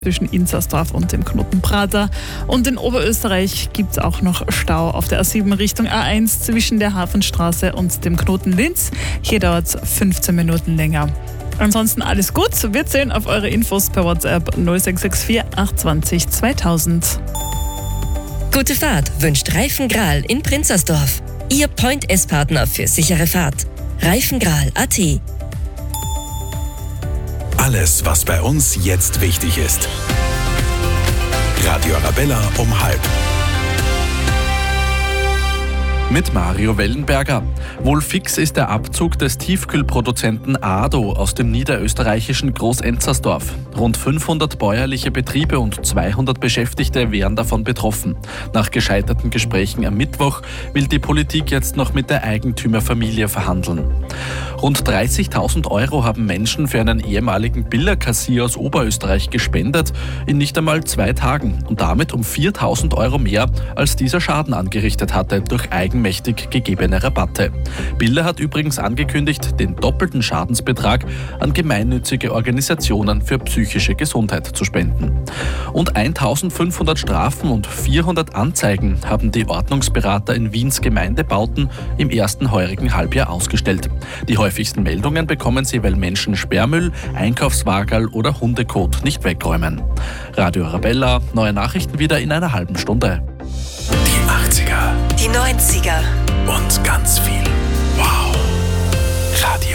zwischen Inzersdorf und dem Knoten Prater. Und in Oberösterreich gibt es auch noch Stau auf der A7 Richtung A1 zwischen der Hafenstraße und dem Knoten Linz. Hier dauert es 15 Minuten länger. Ansonsten alles gut. Wir zählen auf eure Infos per WhatsApp 0664 820 2000. Gute Fahrt wünscht Reifengral in Prinzersdorf. Ihr Point-S-Partner für sichere Fahrt. Reifengral.at. Alles, was bei uns jetzt wichtig ist. Radio Arabella um 12:30. Mit Mario Wellenberger. Wohl fix ist der Abzug des Tiefkühlproduzenten ADO aus dem niederösterreichischen Groß-Enzersdorf. Rund 500 bäuerliche Betriebe und 200 Beschäftigte wären davon betroffen. Nach gescheiterten Gesprächen am Mittwoch will die Politik jetzt noch mit der Eigentümerfamilie verhandeln. Rund 30.000 Euro haben Menschen für einen ehemaligen Billerkassier aus Oberösterreich gespendet, in nicht einmal 2 Tagen und damit um 4.000 Euro mehr, als dieser Schaden angerichtet hatte durch eigenmächtig gegebene Rabatte. Biller hat übrigens angekündigt, den doppelten Schadensbetrag an gemeinnützige Organisationen für psychische Gesundheit zu spenden. Und 1.500 Strafen und 400 Anzeigen haben die Ordnungsberater in Wiens Gemeindebauten im ersten heurigen Halbjahr ausgestellt. Die häufigsten Meldungen bekommen sie, weil Menschen Sperrmüll, Einkaufswagerl oder Hundekot nicht wegräumen. Radio Arabella, neue Nachrichten wieder in einer halben Stunde. Die 80er. Die 90er. Und ganz viel